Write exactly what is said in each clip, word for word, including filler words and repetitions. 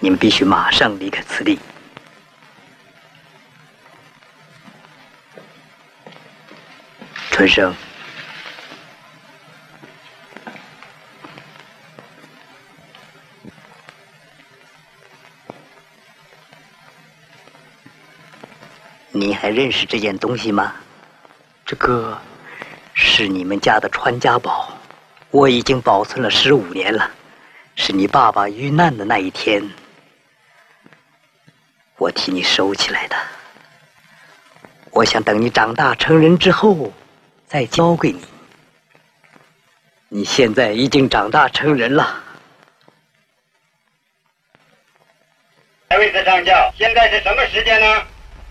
你们必须马上离开此地。春生，你还认识这件东西吗？这个是你们家的传家宝，我已经保存了十五年了。是你爸爸遇难的那一天，我替你收起来的。我想等你长大成人之后再交给你。你现在已经长大成人了。 艾维斯上校，现在是什么时间呢？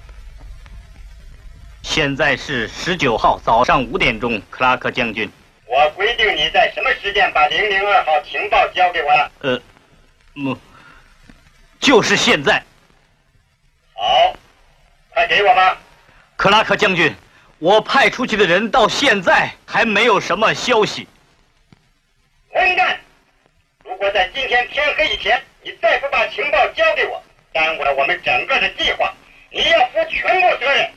现在是十九号早上五点钟，克拉克将军。 我规定你在什么时间把零零二号情报交给我了？ 呃，嗯，就是现在。 好，快给我吧。 克拉克将军，我派出去的人到现在还没有什么消息。 混蛋！如果在今天天黑以前你再不把情报交给我，耽误了我们整个的计划，你要负全部责任。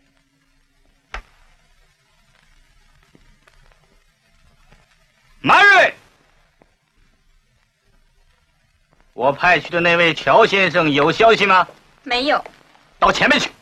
马瑞，我派去的那位乔先生有消息吗？ 没有。 到前面去。